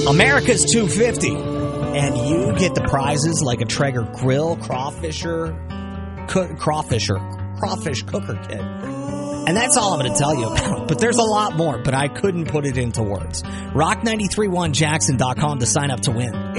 America's 250. And you get the prizes like a Traeger grill, crawfish cooker kit. And that's all I'm going to tell you about. But there's a lot more, but I couldn't put it into words. Rock931Jackson.com to sign up to win.